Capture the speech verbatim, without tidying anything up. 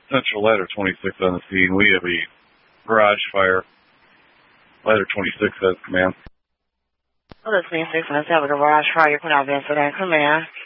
Central Ladder twenty-six on the scene. We have a garage fire. Ladder twenty-six has command. Oh, that's me, six. Let's have a garage fire. You put out there for that command.